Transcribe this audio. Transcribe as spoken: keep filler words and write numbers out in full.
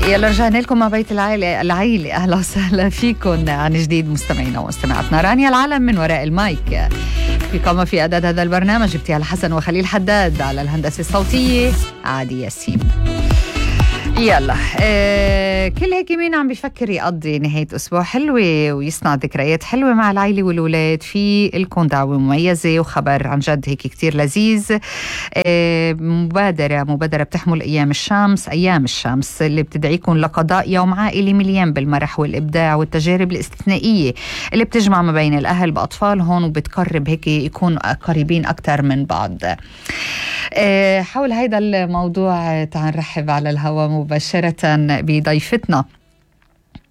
يلا رجعنا لكم مع بيت العائلة العائلة أهلا وسهلا فيكم عن جديد مستمعينا ومستمعاتنا. رانيا العالم من وراء المايك، في كما في إعداد هذا البرنامج ابتهال حسن وخليل حداد، على الهندسة الصوتية عادي ياسين. يلا آه كل هيك مين عم بيفكر يقضي نهاية أسبوع حلوة ويصنع ذكريات حلوة مع العائلة والأولاد، في لكم دعوة مميزة وخبر عن جد هيك كتير لذيذ. آه مبادرة مبادرة بتحمل أيام الشمس أيام الشمس اللي بتدعيكم لقضاء يوم عائلي مليان بالمرح والإبداع والتجارب الاستثنائية اللي بتجمع ما بين الأهل بأطفالهم وبتقرب هيك يكون قريبين أكتر من بعض. آه حول هيدا الموضوع تعال نرحب على الهواء مباشرة بضيفتنا